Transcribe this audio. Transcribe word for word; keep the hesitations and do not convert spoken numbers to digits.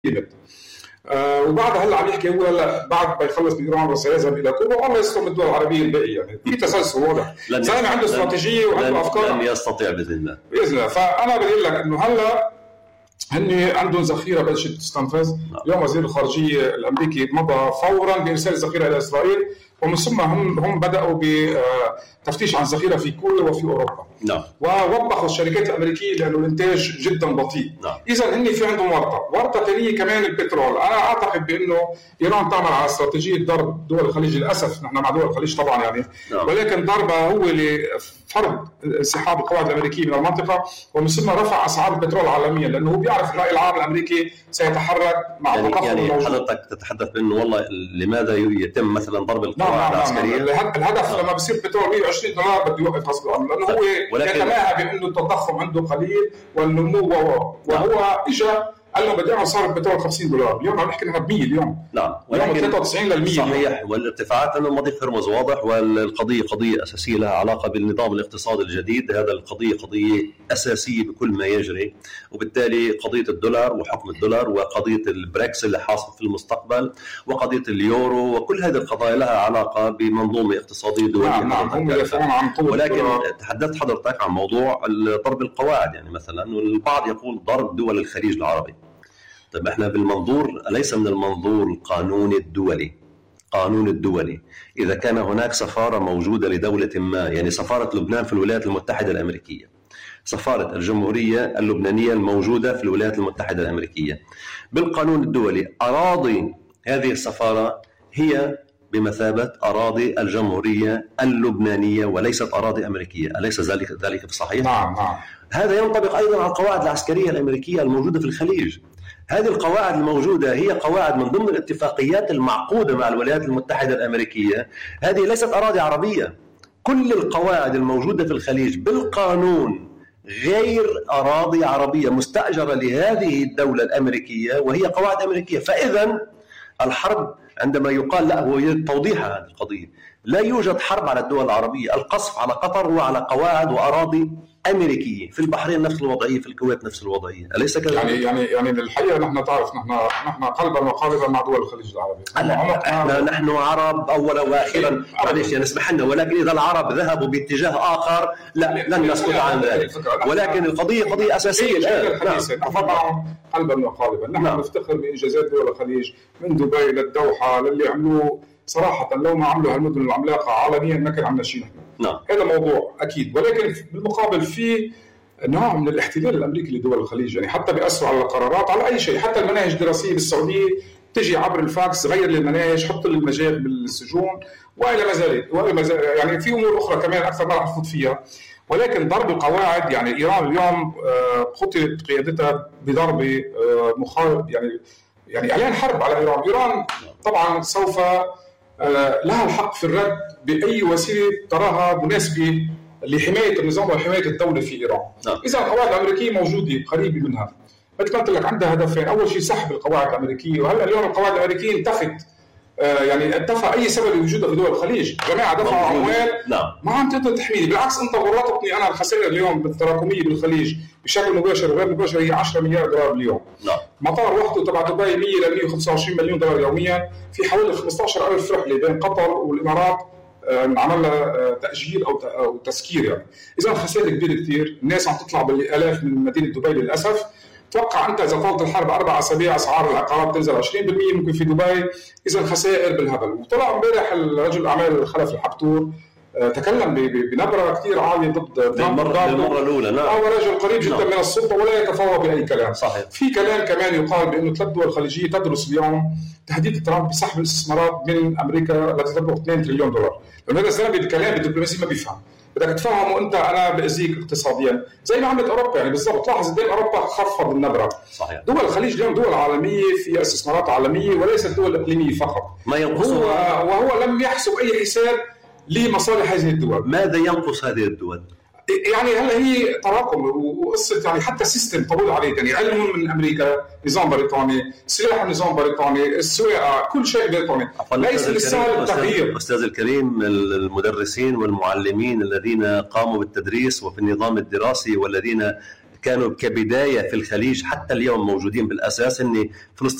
آه وبعدها هلا عم يحكي هو هلا بعد ما يخلص بايران سيذهب الى كوبا والله يسلم الدول العربيه الباقيه، يعني في تسلسل واضح. زلمه عنده استراتيجيه وعنده افكار لن يستطيع باذن الله باذن الله. فانا بقول لك انه هلا هن عندهم ذخيره بلشت تستنفذ. اليوم وزير الخارجيه الامريكي مضى فورا بارسال ذخيره الى اسرائيل، ومن ثم هم هم بداوا بتفتيش عن ذخيره في كوريا وفي اوروبا. نعم. ووبخوا الشركات الامريكيه لانه الانتاج جدا بطيء. نعم. اذا هن في عندهم ورطه، ورطه ثانيه كمان البترول. انا اعتقد بانه ايران تعمل على استراتيجيه ضرب دول الخليج، للاسف نحن مع دول الخليج طبعا يعني. نعم. ولكن ضربها هو لفرض انسحاب القواعد الامريكيه من المنطقه، ومن ثم رفع اسعار البترول عالميا، لانه هو بيعرف الراي العام الامريكي سيتحرك مع يعني التضخم. يعني حضرتك تتحدث بانه والله لماذا يتم مثلا ضرب القواعد نعم العسكريه؟ نعم نعم. الهدف لما بصير البترول مية وعشرين دولار بده يوقف غصب عنه، لانه هو يتماهى بانه التضخم عنده قليل والنمو وهو وهو اجى قال له بدي اعمل صار البترول خمسين دولار، اليوم عم نحكي انها ب مية اليوم. نعم. ولكن ثلاثة وتسعين بالمية صحيح. والارتفاعات انه مضيق هرمز واضح، والقضيه قضيه اساسيه لها علاقه بالنظام الاقتصادي الجديد. هذا القضيه قضيه اساسيه بكل ما يجري، وبالتالي قضيه الدولار وحكم الدولار، وقضيه البريكس اللي حاصل في المستقبل، وقضيه اليورو، وكل هذه القضايا لها علاقه بمنظومه اقتصاديه دوليه. نعم نعم. هم يدافعون عن قوة. ولكن تحدثت حضرتك عن موضوع ضرب القواعد، يعني مثلا البعض يقول ضرب دول الخليج العربي. طيب احنا بالمنظور ليس من المنظور القانوني الدولي. قانون الدولي إذا كان هناك سفارة موجودة لدولة ما، يعني سفارة لبنان في الولايات المتحدة الأمريكية، سفارة الجمهورية اللبنانية الموجودة في الولايات المتحدة الأمريكية، بالقانون الدولي أراضي هذه السفارة هي بمثابة أراضي الجمهورية اللبنانية وليست أراضي أمريكية. أليس ذلك ذلك بصحيح؟ نعم نعم. هذا ينطبق أيضا على القواعد العسكرية الأمريكية الموجودة في الخليج. هذه القواعد الموجودة هي قواعد من ضمن الاتفاقيات المعقودة مع الولايات المتحدة الأمريكية. هذه ليست أراضي عربية. كل القواعد الموجودة في الخليج بالقانون غير أراضي عربية مستأجرة لهذه الدولة الأمريكية، وهي قواعد أمريكية. فإذا الحرب عندما يقال لا، هو توضيح هذه القضية، لا يوجد حرب على الدول العربية. القصف على قطر وعلى قواعد وأراضي أمريكية. في البحرين نفس الوضعية، في الكويت نفس الوضعية. أليس كذلك؟ يعني يعني يعني الحقيقة نحن تعرف نحن نحن قلبا وقالبا مع دول الخليج العربي. احنا نحن عرب أولا وأخيرا، معلش يعني اسمح لنا، ولكن إذا العرب ذهبوا باتجاه آخر لا لن نسكت عن ذلك. ولكن القضية قضية أساسية الآن. نحن معهم قلبا وقالبا. نحن نعم. نفتخر بإنجازات دول الخليج من دبي للدوحة للي عملوه. صراحة لو ما عملوا هالمدن العملاقة عالميا ما كان عندنا شيء نحن. نعم. هذا موضوع أكيد، ولكن بالمقابل في نوع من الاحتلال الأمريكي لدول الخليج، يعني حتى بيأثروا على القرارات، على أي شيء. حتى المناهج الدراسية بالسعودية تجي عبر الفاكس، غير المناهج، حط المجال بالسجون وإلى ما ذلك، يعني في أمور أخرى كمان أكثر ما رح نفوت فيها. ولكن ضرب القواعد، يعني إيران اليوم قتلت قيادتها بضرب مخالف، يعني يعني إعلان حرب على إيران. إيران طبعا سوف لها الحق في الرد بأي وسيلة تراها مناسبة لحماية النظام وحماية الدولة في إيران. إذا القواعد الأمريكية موجودة قريبة منها، مثل ما قلت لك عندها هدفين. أول شيء سحب القواعد الأمريكية، وهلا اليوم القواعد الأمريكية انتفت، آه يعني انتفى أي سبب لوجودها في دول الخليج. جماعة دفعوا أموال ما عم تقدر تحميني. بالعكس أنت ورطتني أنا. الخسائر اليوم بالتراكمية بالخليج بشكل مباشر وغير مباشر هي عشرة مليار دولار باليوم. نعم. مطار وحده تبع دبي مية إلى مية وخمسة وعشرين مليون دولار يوميا، في حوالي خمسة عشر ألف رحلة بين قطر والإمارات عمل لها تأجير أو تسكير يعني. إذا خسائر كبيرة كتير. الناس عم تطلع بالآلاف من مدينة دبي للأسف. توقع أنت إذا طالت الحرب أربع أسابيع أسعار العقارات تنزل عشرين بالمية ممكن في دبي. إذا خسائر بالهبل. وطلع امبارح الرجل الأعمال خلف الحبتور تكلم بنبرة كتير عالية ضد المرة الأولى. نعم. هو رجل قريب جدا نعم. من السلطة ولا يتفاوض بأي كلام. صحيح. في كلام كمان يقال بأنه ثلاث دول خليجية تدرس اليوم تهديد ترامب بسحب الاستثمارات من أمريكا التي تبلغ اثنين تريليون دولار. لأن هذا الزلمة بالكلام بالدبلوماسية ما بيفهم. بدك تفهمه أنت أنا بأذيك اقتصاديا زي ما عملت أوروبا يعني بالضبط. لاحظ قدام أوروبا خفض النبرة. صحيح. دول الخليج اليوم دول عالمية في استثمارات عالمية وليست دول إقليمية فقط. ما ينقصها وهو لم يحسب أي حساب لمصالح هذه الدول. ماذا ينقص هذه الدول؟ يعني هلا هي تراكم وقصه يعني حتى سيستم طول عليه يعني علم من امريكا نظام بريطاني سلاح نظام بريطاني السواقه كل شيء بريطاني ليس بالسهل التغيير. استاذ الكريم المدرسين والمعلمين الذين قاموا بالتدريس وفي النظام الدراسي والذين كانوا كبداية في الخليج حتى اليوم موجودين بالأساس، أن فلسطين